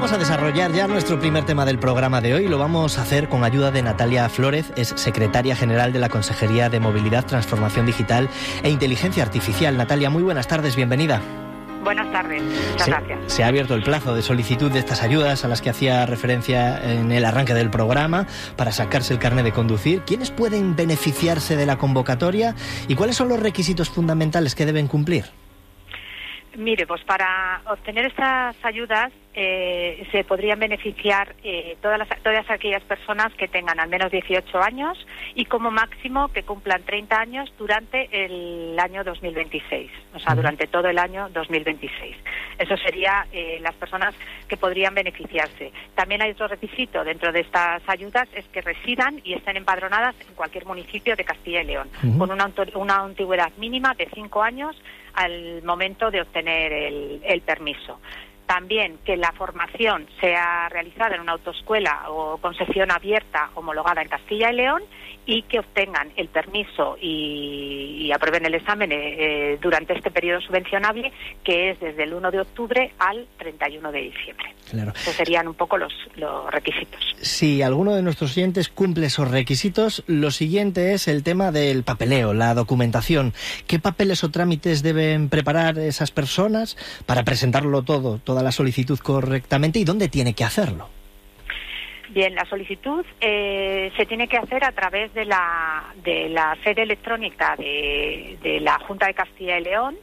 Vamos a desarrollar ya nuestro primer tema del programa de hoy. Lo vamos a hacer con ayuda de Natalia Flórez, es secretaria general de la Consejería de Movilidad, Transformación Digital e Inteligencia Artificial. Natalia, muy buenas tardes, bienvenida. Buenas tardes, muchas gracias. Se ha abierto el plazo de solicitud de estas ayudas a las que hacía referencia en el arranque del programa para sacarse el carnet de conducir. ¿Quiénes pueden beneficiarse de la convocatoria y cuáles son los requisitos fundamentales que deben cumplir? Mire, pues para obtener estas ayudas se podrían beneficiar todas aquellas personas que tengan al menos 18 años y como máximo que cumplan 30 años durante el año 2026, o sea, durante todo el año 2026. Eso sería las personas que podrían beneficiarse. También hay otro requisito dentro de estas ayudas, es que residan y estén empadronadas en cualquier municipio de Castilla y León, con una antigüedad mínima de 5 años al momento de obtener el permiso. También que la formación sea realizada en una autoescuela o concesión abierta homologada en Castilla y León y que obtengan el permiso y aprueben el examen durante este periodo subvencionable, que es desde el 1 de octubre al 31 de diciembre. Claro. Esos serían un poco los requisitos. Si alguno de nuestros oyentes cumple esos requisitos, lo siguiente es el tema del papeleo, la documentación. ¿Qué papeles o trámites deben preparar esas personas para presentarlo toda la solicitud correctamente y dónde tiene que hacerlo? Bien, la solicitud se tiene que hacer a través de la sede electrónica de la Junta de Castilla y León,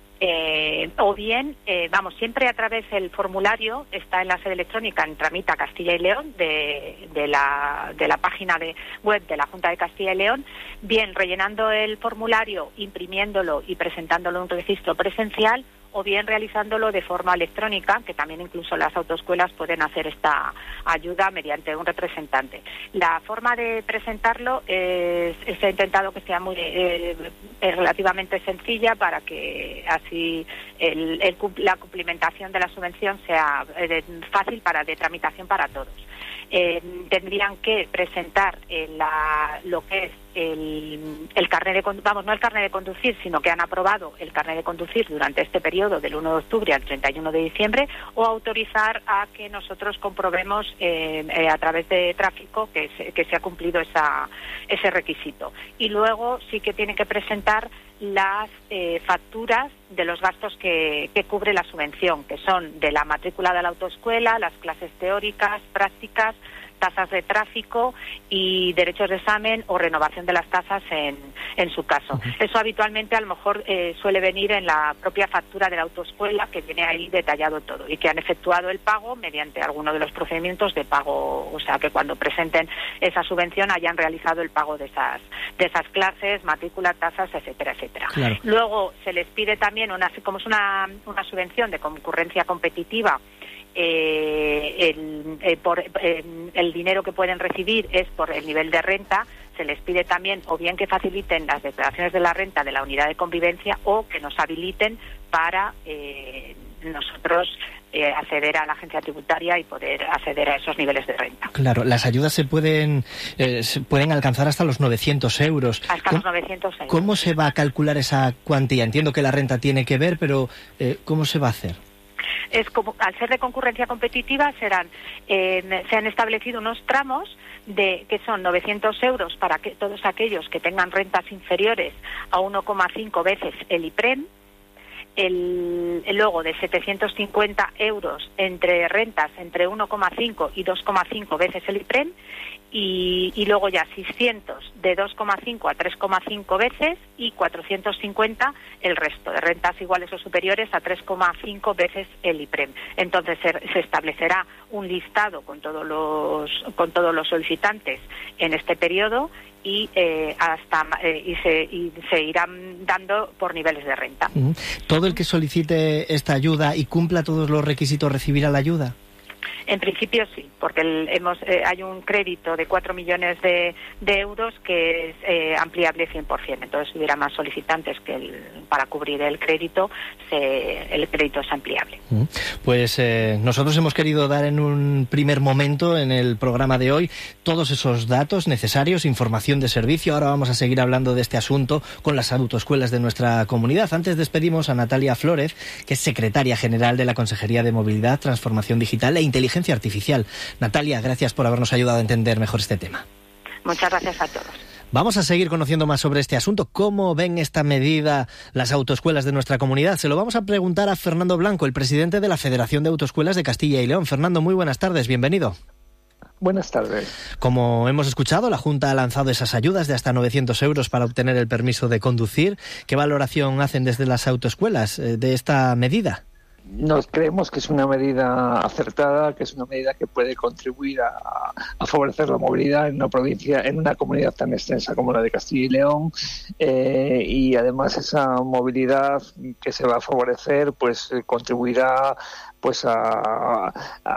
o bien, siempre a través del formulario, está en la sede electrónica en Tramita Castilla y León, de la página web de la Junta de Castilla y León, bien rellenando el formulario, imprimiéndolo y presentándolo en un registro presencial, o bien realizándolo de forma electrónica, que también incluso las autoescuelas pueden hacer esta ayuda mediante un representante. La forma de presentarlo se ha intentado que sea muy relativamente sencilla para que así la cumplimentación de la subvención sea fácil de tramitación para todos. Tendrían que presentar lo que es el carnet de conducir, no el carnet de conducir, sino que han aprobado el carnet de conducir durante este periodo del 1 de octubre al 31 de diciembre, o autorizar a que nosotros comprobemos a través de tráfico que se ha cumplido ese requisito. Y luego sí que tienen que presentar las facturas de los gastos que cubre la subvención, que son de la matrícula de la autoescuela, las clases teóricas, prácticas, tasas de tráfico y derechos de examen o renovación de las tasas en su caso. Eso habitualmente a lo mejor suele venir en la propia factura de la autoescuela, que viene ahí detallado todo, y que han efectuado el pago mediante alguno de los procedimientos de pago, o sea que cuando presenten esa subvención hayan realizado el pago de esas clases, matrícula, tasas, etcétera, etcétera. Claro. Luego se les pide también, como es una subvención de concurrencia competitiva, el dinero que pueden recibir es por el nivel de renta. Se les pide también o bien que faciliten las declaraciones de la renta de la unidad de convivencia o que nos habiliten para nosotros acceder a la agencia tributaria y poder acceder a esos niveles de renta. Claro, las ayudas se pueden alcanzar hasta los 900 euros. Hasta los 900 euros. ¿Cómo se va a calcular esa cuantía? Entiendo que la renta tiene que ver, pero ¿cómo se va a hacer? Es como, al ser de concurrencia competitiva, se han establecido unos tramos que son 900 euros para todos aquellos que tengan rentas inferiores a 1,5 veces el IPREM, luego de 750 euros entre rentas entre 1,5 y 2,5 veces el IPREM, y luego ya 600 de 2,5 a 3,5 veces y 450 el resto de rentas iguales o superiores a 3,5 veces el IPREM. Entonces se establecerá un listado con todos los solicitantes en este periodo y se irán dando por niveles de renta. ¿Todo el que solicite esta ayuda y cumpla todos los requisitos recibirá la ayuda? En principio sí, porque hay un crédito de 4 millones de euros que es ampliable 100%. Entonces, si hubiera más solicitantes para cubrir el crédito es ampliable. Pues nosotros hemos querido dar en un primer momento en el programa de hoy todos esos datos necesarios, información de servicio. Ahora vamos a seguir hablando de este asunto con las autoescuelas de nuestra comunidad. Antes despedimos a Natalia Flórez, que es secretaria general de la Consejería de Movilidad, Transformación Digital e Inteligencia Artificial. Natalia, gracias por habernos ayudado a entender mejor este tema. Muchas gracias a todos. Vamos a seguir conociendo más sobre este asunto. ¿Cómo ven esta medida las autoescuelas de nuestra comunidad? Se lo vamos a preguntar a Fernando Blanco, el presidente de la Federación de Autoescuelas de Castilla y León. Fernando, muy buenas tardes, bienvenido. Buenas tardes. Como hemos escuchado, la Junta ha lanzado esas ayudas de hasta 900 euros para obtener el permiso de conducir. ¿Qué valoración hacen desde las autoescuelas de esta medida? Nos creemos que es una medida acertada, que es una medida que puede contribuir a favorecer la movilidad en una provincia, en una comunidad tan extensa como la de Castilla y León, y además esa movilidad que se va a favorecer pues contribuirá pues a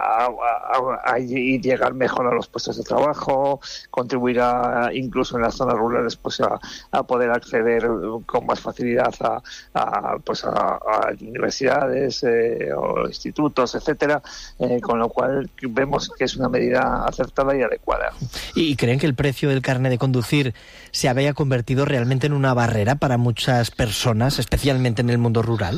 llegar mejor a los puestos de trabajo, contribuirá incluso en las zonas rurales pues a poder acceder con más facilidad a universidades o institutos, etcétera, con lo cual vemos que es una medida acertada y adecuada. ¿Y creen que el precio del carnet de conducir se había convertido realmente en una barrera para muchas personas, especialmente en el mundo rural?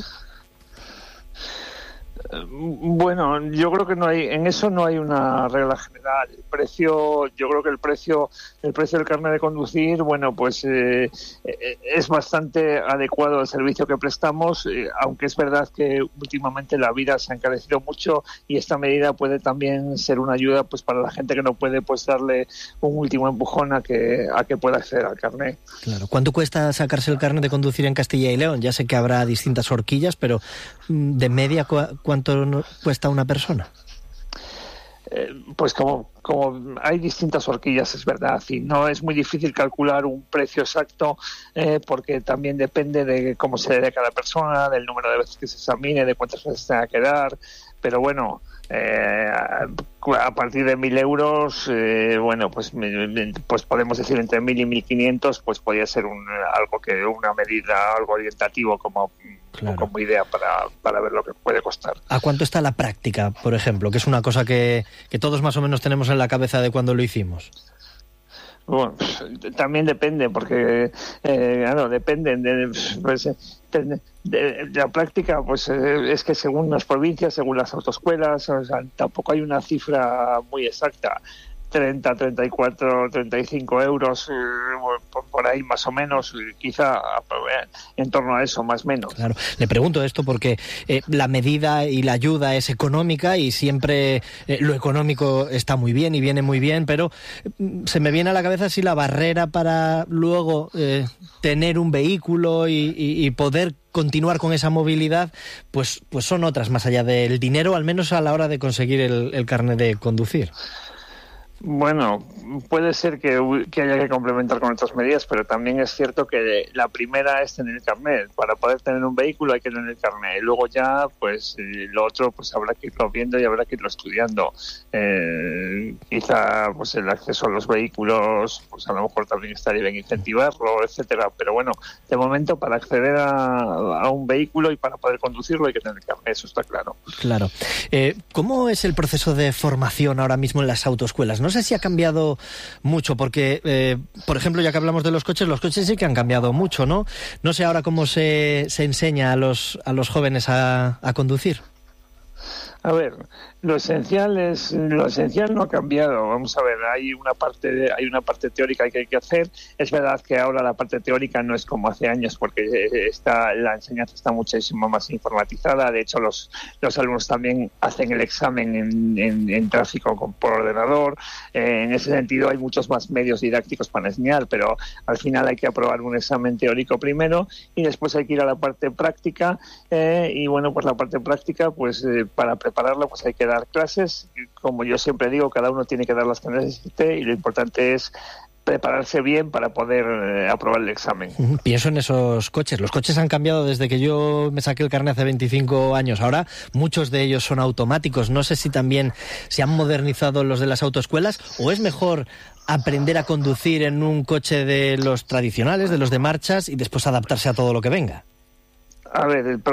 Bueno, yo creo que en eso no hay una regla general. Yo creo que el precio del carnet de conducir, bueno, pues es bastante adecuado al servicio que prestamos, aunque es verdad que últimamente la vida se ha encarecido mucho y esta medida puede también ser una ayuda pues para la gente que no puede pues darle un último empujón a que pueda acceder al carnet. Claro. ¿Cuánto cuesta sacarse el carnet de conducir en Castilla y León? Ya sé que habrá distintas horquillas, pero de media, ¿cuánto cuesta una persona? Pues como hay distintas horquillas, es verdad, y no es muy difícil calcular un precio exacto porque también depende de cómo se dé cada persona, del número de veces que se examine, de cuántas veces tenga que dar, pero bueno, a partir de 1.000 euros, bueno, pues podemos decir entre 1.000 y 1.500, pues podría ser una medida, algo orientativo como idea para ver lo que puede costar. ¿A cuánto está la práctica, por ejemplo? Que es una cosa que todos más o menos tenemos en la cabeza de cuando lo hicimos. Bueno, también depende, porque claro, depende de la práctica, pues es que según las provincias, según las autoescuelas, o sea, tampoco hay una cifra muy exacta. 30, 34, 35 euros, por ahí más o menos, quizá en torno a eso, más o menos. Claro, le pregunto esto porque la medida y la ayuda es económica y siempre lo económico está muy bien y viene muy bien, pero se me viene a la cabeza si la barrera para luego tener un vehículo y poder continuar con esa movilidad, pues son otras, más allá del dinero, al menos a la hora de conseguir el carnet de conducir. Bueno, puede ser que haya que complementar con otras medidas, pero también es cierto que la primera es tener el carnet. Para poder tener un vehículo hay que tener el carnet. Y luego ya, pues lo otro, pues habrá que irlo viendo y habrá que irlo estudiando. Quizá, pues el acceso a los vehículos, pues a lo mejor también estaría bien incentivarlo, etcétera. Pero bueno, de momento para acceder a un vehículo y para poder conducirlo hay que tener el carnet, eso está claro. Claro. ¿Cómo es el proceso de formación ahora mismo en las autoescuelas? No sé si ha cambiado mucho, porque, por ejemplo, ya que hablamos de los coches sí que han cambiado mucho, ¿no? No sé ahora cómo se enseña a los jóvenes a conducir. A ver, lo esencial no ha cambiado. Vamos a ver, hay una parte teórica que hay que hacer. Es verdad que ahora la parte teórica no es como hace años, porque la enseñanza está muchísimo más informatizada. De hecho, los alumnos también hacen el examen en tráfico por ordenador. En ese sentido, hay muchos más medios didácticos para enseñar, pero al final hay que aprobar un examen teórico primero y después hay que ir a la parte práctica. Y bueno, pues la parte práctica, pues para prepararla, pues hay que dar clases. Como yo siempre digo, cada uno tiene que dar las que necesite y lo importante es prepararse bien para poder aprobar el examen. Pienso en esos coches. Los coches han cambiado desde que yo me saqué el carnet hace 25 años. Ahora muchos de ellos son automáticos. No sé si también se han modernizado los de las autoescuelas, o es mejor aprender a conducir en un coche de los tradicionales, de los de marchas, y después adaptarse a todo lo que venga. A ver, el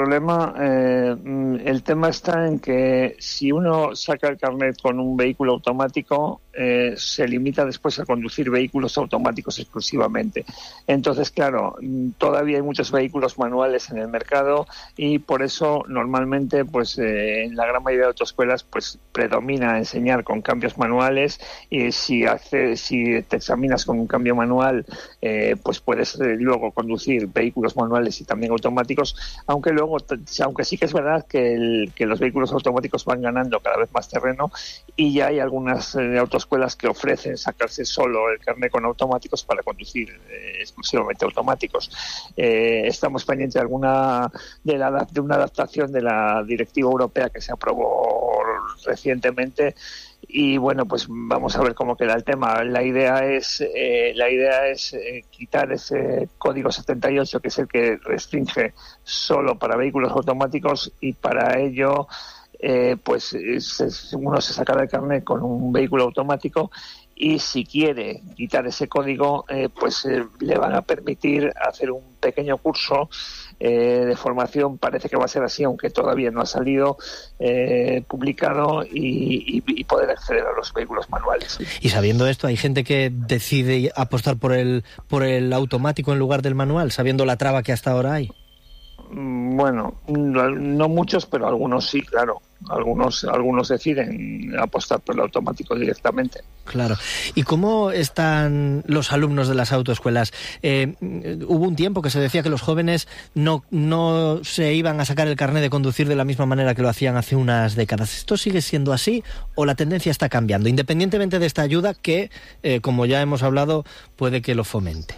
tema está en que si uno saca el carnet con un vehículo automático, se limita después a conducir vehículos automáticos exclusivamente. Entonces, claro, todavía hay muchos vehículos manuales en el mercado, y por eso normalmente, pues en la gran mayoría de autoescuelas, pues predomina enseñar con cambios manuales, y si te examinas con un cambio manual, pues puedes luego conducir vehículos manuales y también automáticos. Aunque sí que es verdad que los vehículos automáticos van ganando cada vez más terreno, y ya hay algunas autoescuelas que ofrecen sacarse solo el carnet con automáticos para conducir exclusivamente automáticos. Estamos pendientes de una adaptación de la directiva europea que se aprobó recientemente. Y bueno, pues vamos a ver cómo queda el tema. La idea es quitar ese código 78, que es el que restringe solo para vehículos automáticos, y para ello pues uno se sacará el carnet con un vehículo automático, y si quiere quitar ese código, pues le van a permitir hacer un pequeño curso de formación. Parece que va a ser así, aunque todavía no ha salido publicado, y poder acceder a los vehículos manuales. Y sabiendo esto, hay gente que decide apostar por el automático en lugar del manual, sabiendo la traba que hasta ahora hay. Bueno, no muchos, pero algunos sí, claro. Algunos deciden apostar por el automático directamente. Claro. ¿Y cómo están los alumnos de las autoescuelas? Hubo un tiempo que se decía que los jóvenes no se iban a sacar el carnet de conducir de la misma manera que lo hacían hace unas décadas. ¿Esto sigue siendo así o la tendencia está cambiando? Independientemente de esta ayuda que, como ya hemos hablado, puede que lo fomente.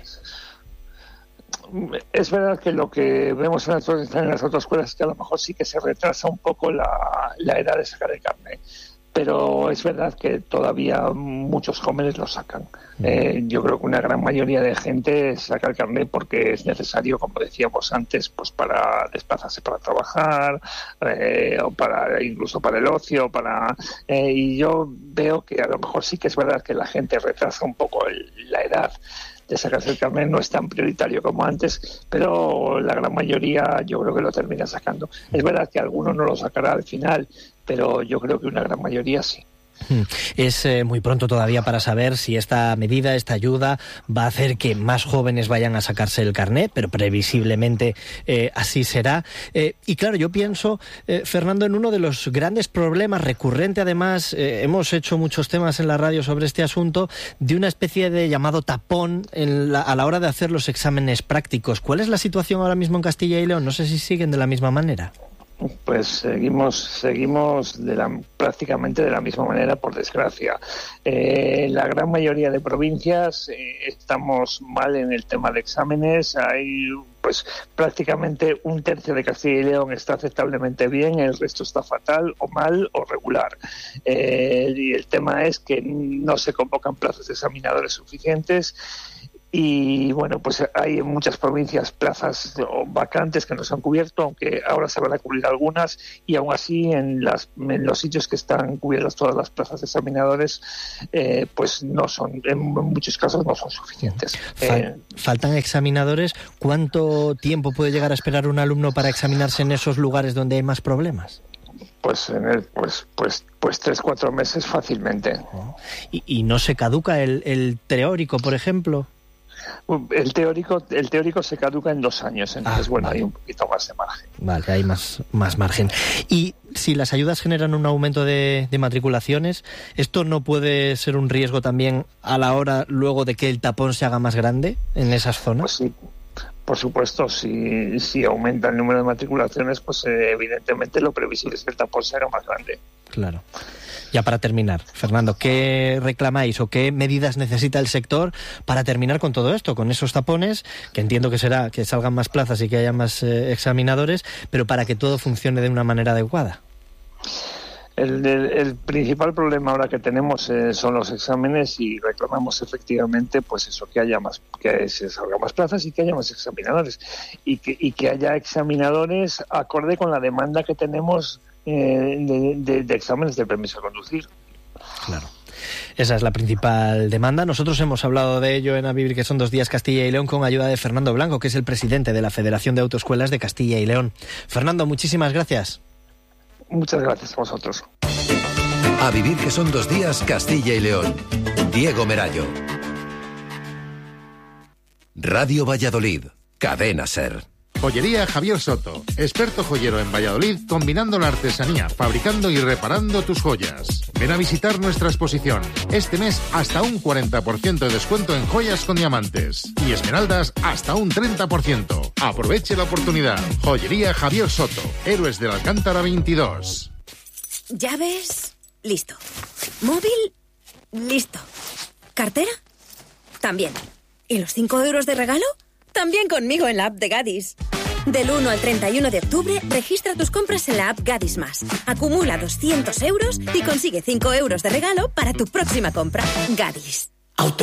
Es verdad que lo que vemos en las autoescuelas es que a lo mejor sí que se retrasa un poco la edad de sacar el carnet, pero es verdad que todavía muchos jóvenes lo sacan. Yo creo que una gran mayoría de gente saca el carnet porque es necesario, como decíamos antes, pues para desplazarse para trabajar, o incluso para el ocio, y yo veo que a lo mejor sí que es verdad que la gente retrasa un poco la edad de sacarse el carnet. No es tan prioritario como antes, pero la gran mayoría yo creo que lo termina sacando. Es verdad que alguno no lo sacará al final, pero yo creo que una gran mayoría sí. Es muy pronto todavía para saber si esta medida, esta ayuda, va a hacer que más jóvenes vayan a sacarse el carnet, pero previsiblemente así será. Y claro, yo pienso, Fernando, en uno de los grandes problemas, recurrente además, hemos hecho muchos temas en la radio sobre este asunto, de una especie de llamado tapón a la hora de hacer los exámenes prácticos. ¿Cuál es la situación ahora mismo en Castilla y León? No sé si siguen de la misma manera. Pues seguimos prácticamente de la misma manera, por desgracia. La gran mayoría de provincias estamos mal en el tema de exámenes. Hay pues prácticamente un tercio de Castilla y León está aceptablemente bien, el resto está fatal o mal o regular. Y el tema es que no se convocan plazas de examinadores suficientes. Y bueno, pues hay en muchas provincias plazas vacantes que no se han cubierto, aunque ahora se van a cubrir algunas, y aún así en los sitios que están cubiertas todas las plazas de examinadores, pues no son, en muchos casos no son suficientes. Faltan examinadores. ¿Cuánto tiempo puede llegar a esperar un alumno para examinarse en esos lugares donde hay más problemas? Pues 3-4 meses fácilmente. ¿Y no se caduca el teórico, por ejemplo? El teórico se caduca en 2 años, entonces bueno, hay un poquito más de margen. Vale, hay más margen. Y si las ayudas generan un aumento de matriculaciones, ¿esto no puede ser un riesgo también a la hora luego de que el tapón se haga más grande en esas zonas? Pues sí. Por supuesto, si aumenta el número de matriculaciones, pues evidentemente lo previsible es que el tapón será más grande. Claro. Ya para terminar, Fernando, ¿qué reclamáis o qué medidas necesita el sector para terminar con todo esto, con esos tapones, que entiendo que será que salgan más plazas y que haya más examinadores, pero para que todo funcione de una manera adecuada? El principal problema ahora que tenemos son los exámenes, y reclamamos efectivamente pues eso, que se salgan más plazas y que haya más examinadores, y que haya examinadores acorde con la demanda que tenemos de exámenes de permiso de conducir. Claro. Esa es la principal demanda. Nosotros hemos hablado de ello en A Vivir que son 2 días Castilla y León con ayuda de Fernando Blanco, que es el presidente de la Federación de Autoescuelas de Castilla y León. Fernando, muchísimas gracias. Muchas gracias a vosotros. A Vivir que son 2 días Castilla y León. Diego Merayo. Radio Valladolid. Cadena SER. Joyería Javier Soto, experto joyero en Valladolid, combinando la artesanía, fabricando y reparando tus joyas. Ven a visitar nuestra exposición. Este mes hasta un 40% de descuento en joyas con diamantes. Y esmeraldas hasta un 30%. Aproveche la oportunidad. Joyería Javier Soto, Héroes de la Alcántara 22. ¿Llaves? Listo. ¿Móvil? Listo. ¿Cartera? También. ¿Y los 5 euros de regalo? También conmigo en la app de Gadis. Del 1 al 31 de octubre, registra tus compras en la app Gadis Más. Acumula 200 euros y consigue 5 euros de regalo para tu próxima compra. Gadis.